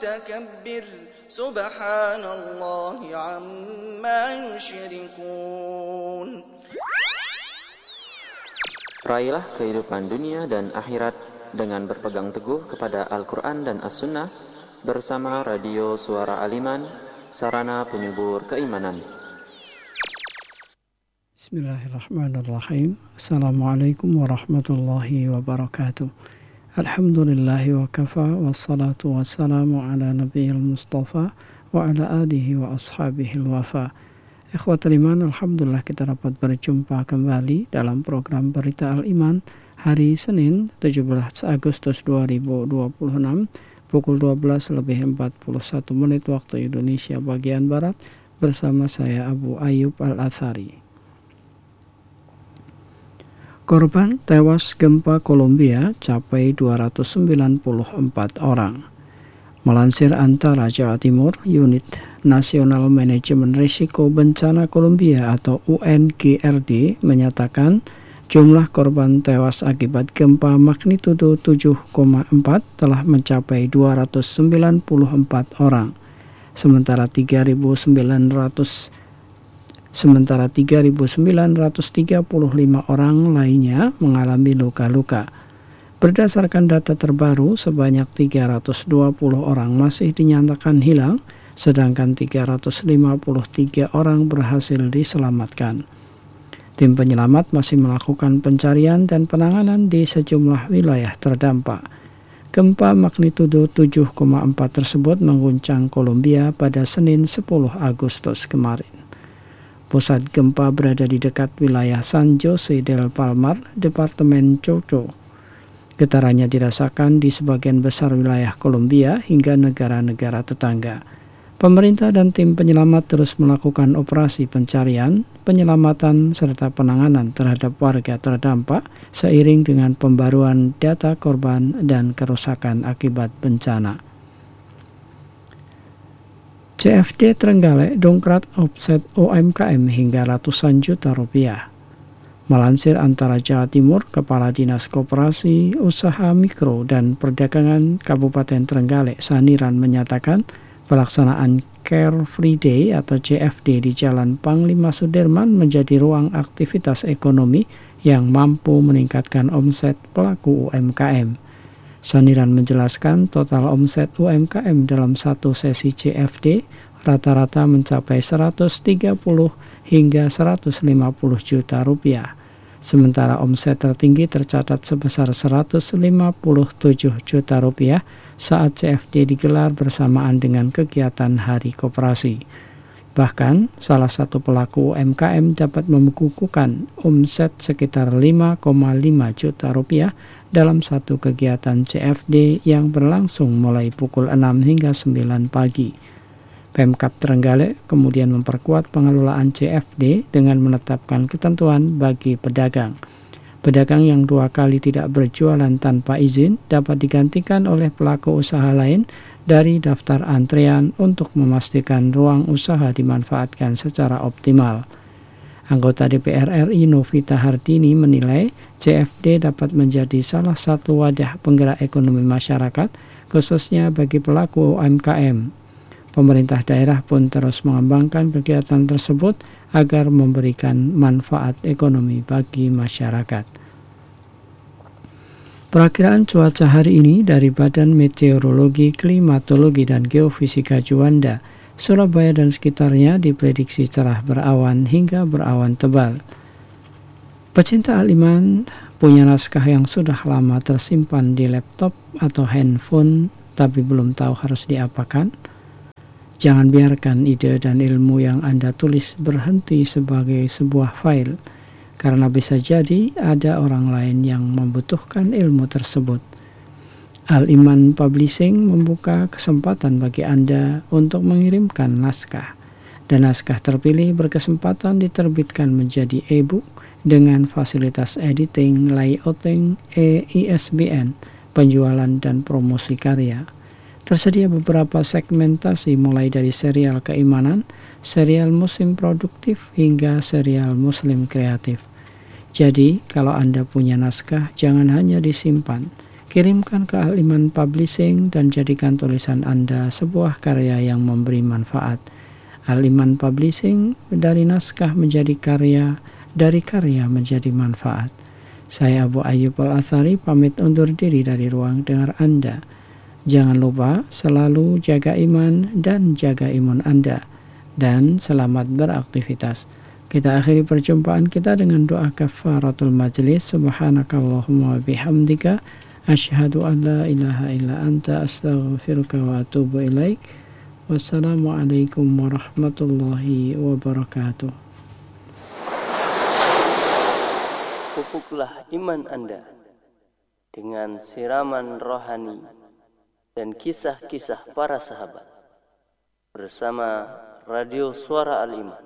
متكبر سبحان الله عما يشركون. Raihlah kehidupan dunia dan akhirat dengan berpegang teguh kepada Al-Quran dan As-Sunnah bersama Radio Suara Al-Iman, sarana penyubur keimanan. Bismillahirrahmanirrahim. Assalamualaikum warahmatullahi wabarakatuh. Alhamdulillahi wa kafa, wassalatu wassalamu ala nabiyil mustafa wa ala alihi wa ashabihi wafa. Ikhwatul iman, alhamdulillah kita dapat berjumpa kembali dalam program Berita Al-Iman hari Senin 17 Agustus 2026 pukul 12:41 waktu Indonesia bagian Barat bersama saya Abu Ayyub Al-Athari. Korban tewas gempa Kolombia capai 294 orang. Melansir Antara Jawa Timur, Unit Nasional Manajemen Risiko Bencana Kolombia atau UNGRD menyatakan jumlah korban tewas akibat gempa magnitudo 7,4 telah mencapai 294 orang. Sementara 3.935 orang lainnya mengalami luka-luka. Berdasarkan data terbaru, sebanyak 320 orang masih dinyatakan hilang, sedangkan 353 orang berhasil diselamatkan. Tim penyelamat masih melakukan pencarian dan penanganan di sejumlah wilayah terdampak. Gempa magnitudo 7,4 tersebut mengguncang Kolombia pada Senin 10 Agustus kemarin. Pusat gempa berada di dekat wilayah San Jose del Palmar, Departemen Chocó. Getarannya dirasakan di sebagian besar wilayah Kolombia hingga negara-negara tetangga. Pemerintah dan tim penyelamat terus melakukan operasi pencarian, penyelamatan, serta penanganan terhadap warga terdampak seiring dengan pembaruan data korban dan kerusakan akibat bencana. CFD Trenggalek dongkrak omset UMKM hingga ratusan juta rupiah. Melansir Antara Jawa Timur, Kepala Dinas Koperasi, Usaha Mikro, dan Perdagangan Kabupaten Trenggalek, Saniran menyatakan pelaksanaan Care Free Day atau CFD di Jalan Panglima Sudirman menjadi ruang aktivitas ekonomi yang mampu meningkatkan omset pelaku UMKM. Saniran menjelaskan total omset UMKM dalam satu sesi CFD rata-rata mencapai 130 hingga 150 juta rupiah. Sementara omset tertinggi tercatat sebesar 157 juta rupiah saat CFD digelar bersamaan dengan kegiatan Hari Koperasi. Bahkan, salah satu pelaku UMKM dapat membukukan omset sekitar 5,5 juta rupiah dalam satu kegiatan CFD yang berlangsung mulai pukul 6 hingga 9 pagi. Pemkab Trenggalek kemudian memperkuat pengelolaan CFD dengan menetapkan ketentuan bagi pedagang. Pedagang yang 2 kali tidak berjualan tanpa izin dapat digantikan oleh pelaku usaha lain dari daftar antrean untuk memastikan ruang usaha dimanfaatkan secara optimal. Anggota DPR RI Novita Hardini menilai CFD dapat menjadi salah satu wadah penggerak ekonomi masyarakat, khususnya bagi pelaku UMKM. Pemerintah daerah pun terus mengembangkan kegiatan tersebut agar memberikan manfaat ekonomi bagi masyarakat. Perakiraan cuaca hari ini dari Badan Meteorologi, Klimatologi, dan Geofisika Juanda, Surabaya dan sekitarnya diprediksi cerah berawan hingga berawan tebal. Pecinta Al-Iman punya naskah yang sudah lama tersimpan di laptop atau handphone tapi belum tahu harus diapakan? Jangan biarkan ide dan ilmu yang Anda tulis berhenti sebagai sebuah file, karena bisa jadi ada orang lain yang membutuhkan ilmu tersebut. Al-Iman Publishing membuka kesempatan bagi Anda untuk mengirimkan naskah, dan naskah terpilih berkesempatan diterbitkan menjadi e-book dengan fasilitas editing, layouting, ISBN, penjualan, dan promosi karya. Tersedia beberapa segmentasi mulai dari serial keimanan, serial muslim produktif, hingga serial muslim kreatif. Jadi, kalau Anda punya naskah, jangan hanya disimpan. Kirimkan ke Al-Iman Publishing dan jadikan tulisan Anda sebuah karya yang memberi manfaat. Al-Iman Publishing, dari naskah menjadi karya, dari karya menjadi manfaat. Saya Abu Ayyub Al-Athari pamit undur diri dari ruang dengar Anda. Jangan lupa selalu jaga iman dan jaga imun Anda. Dan selamat beraktivitas. Kita akhiri perjumpaan kita dengan doa kafaratul majlis. Subhanakallahumma bihamdika asyhadu an la ilaha illa anta astaghfiruka wa atubu ilaik. Wassalamualaikum warahmatullahi wabarakatuh. Pupuklah iman Anda dengan siraman rohani dan kisah-kisah para sahabat bersama Radio Suara Al-Iman.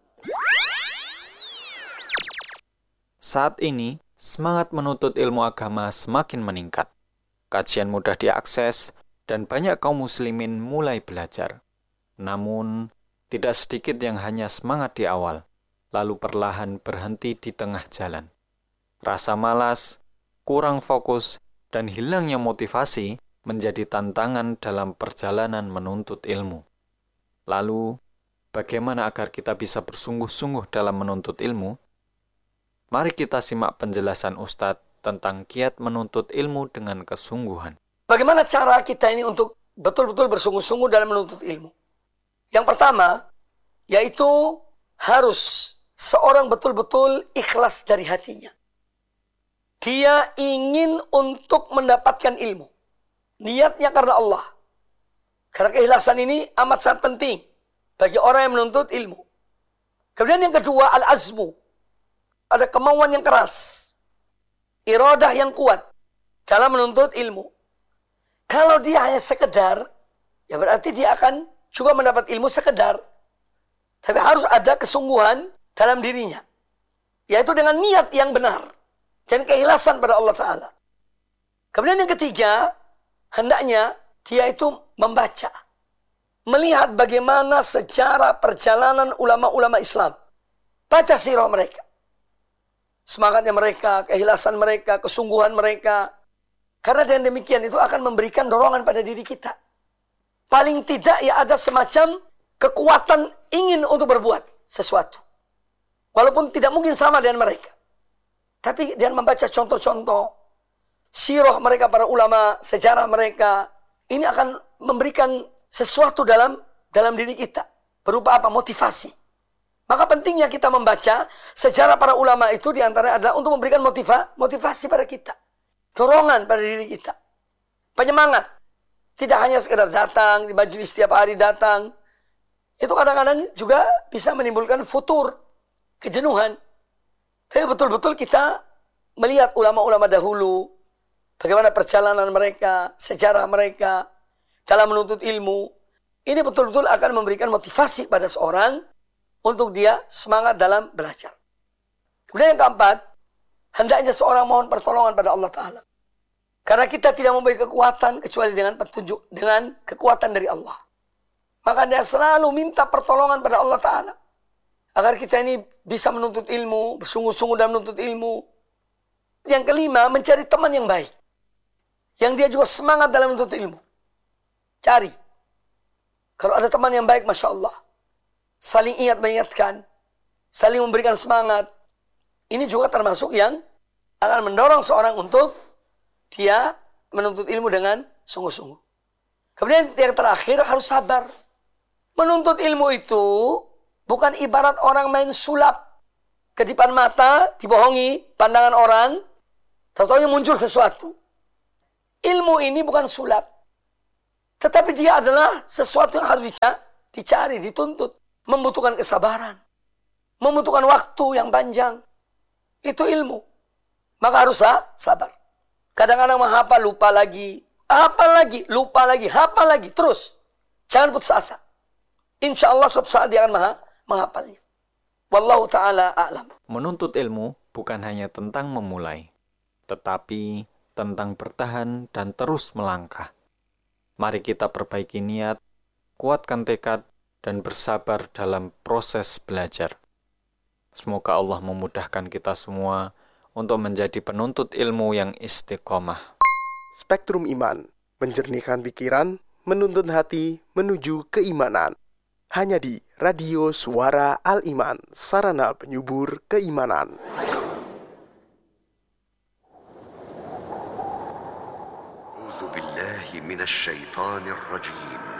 Saat ini, semangat menuntut ilmu agama semakin meningkat. Kajian mudah diakses dan banyak kaum muslimin mulai belajar. Namun, tidak sedikit yang hanya semangat di awal, lalu perlahan berhenti di tengah jalan. Rasa malas, kurang fokus, dan hilangnya motivasi menjadi tantangan dalam perjalanan menuntut ilmu. Lalu, bagaimana agar kita bisa bersungguh-sungguh dalam menuntut ilmu? Mari kita simak penjelasan Ustadz tentang kiat menuntut ilmu dengan kesungguhan. Bagaimana cara kita ini untuk betul-betul bersungguh-sungguh dalam menuntut ilmu? Yang pertama, yaitu harus seorang betul-betul ikhlas dari hatinya. Dia ingin untuk mendapatkan ilmu. Niatnya karena Allah. Karena keikhlasan ini amat sangat penting bagi orang yang menuntut ilmu. Kemudian yang kedua, al-azmu. Ada kemauan yang keras. Iradah yang kuat dalam menuntut ilmu. Kalau dia hanya sekedar, ya berarti dia akan juga mendapat ilmu sekedar. Tapi harus ada kesungguhan dalam dirinya. Yaitu dengan niat yang benar. Dan keikhlasan pada Allah Ta'ala. Kemudian yang ketiga, hendaknya dia itu membaca. Melihat bagaimana sejarah perjalanan ulama-ulama Islam. Baca sirah mereka. Semangatnya mereka, keikhlasan mereka, kesungguhan mereka. Karena dengan demikian itu akan memberikan dorongan pada diri kita. Paling tidak ya ada semacam kekuatan ingin untuk berbuat sesuatu. Walaupun tidak mungkin sama dengan mereka. Tapi dengan membaca contoh-contoh sirah mereka, para ulama, sejarah mereka, ini akan memberikan sesuatu dalam diri kita. Berupa apa? Motivasi. Maka pentingnya kita membaca sejarah para ulama itu diantaranya adalah untuk memberikan motivasi pada kita. Dorongan pada diri kita. Penyemangat. Tidak hanya sekedar datang di majelis setiap hari datang. Itu kadang-kadang juga bisa menimbulkan futur, kejenuhan. Tapi betul-betul kita melihat ulama-ulama dahulu, bagaimana perjalanan mereka, sejarah mereka dalam menuntut ilmu. Ini betul-betul akan memberikan motivasi pada seorang untuk dia semangat dalam belajar. Kemudian yang keempat, hendaknya seorang mohon pertolongan pada Allah Ta'ala. Karena kita tidak memiliki kekuatan kecuali dengan petunjuk, dengan kekuatan dari Allah. Maka dia selalu minta pertolongan pada Allah Ta'ala. Agar kita ini bisa menuntut ilmu, bersungguh-sungguh dalam menuntut ilmu. Yang kelima, mencari teman yang baik. Yang dia juga semangat dalam menuntut ilmu. Cari. Kalau ada teman yang baik, Masya Allah. Saling ingat mengingatkan. Saling memberikan semangat. Ini juga termasuk yang akan mendorong seorang untuk dia menuntut ilmu dengan sungguh-sungguh. Kemudian yang terakhir harus sabar. Menuntut ilmu itu bukan ibarat orang main sulap. Kedipan mata, dibohongi, pandangan orang. Tahu-tahu muncul sesuatu. Ilmu ini bukan sulap. Tetapi dia adalah sesuatu yang harus dicari, dituntut. Membutuhkan kesabaran. Membutuhkan waktu yang panjang. Itu ilmu. Maka harus sabar. Kadang-kadang menghafal, lupa lagi. Hafal lagi, lupa lagi, hafal lagi. Terus. Jangan putus asa. Insya Allah suatu saat dia akan menghafalnya. Wallahu ta'ala a'lam. Menuntut ilmu bukan hanya tentang memulai, tetapi tentang bertahan dan terus melangkah. Mari kita perbaiki niat, kuatkan tekad, dan bersabar dalam proses belajar. Semoga Allah memudahkan kita semua untuk menjadi penuntut ilmu yang istiqomah. Spektrum Iman, menjernihkan pikiran, menuntun hati menuju keimanan. Hanya di Radio Suara Al-Iman, sarana penyubur keimanan. A'udzu billahi minasy syaithanir rajim.